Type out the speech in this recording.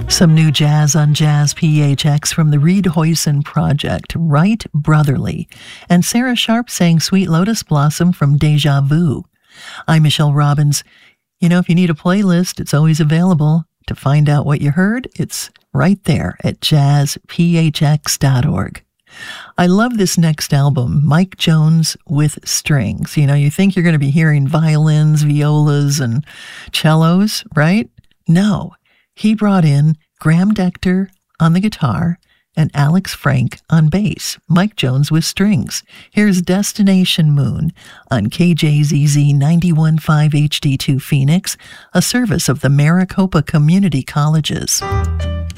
Some new jazz on Jazz PHX from the Reed Hoyson Project, Right Brotherly, and Sarah Sharp sang Sweet Lotus Blossom from Deja Vu. I'm Michelle Robbins. You know, if you need a playlist, it's always available. To find out what you heard, it's right there at jazzphx.org. I love this next album, Mike Jones with Strings. You know, you think you're going to be hearing violins, violas, and cellos, right? No. He brought in Graham Decter on the guitar and Alex Frank on bass. Mike Jones with strings. Here's Destination Moon on KJZZ 91.5 HD2 Phoenix, a service of the Maricopa Community Colleges.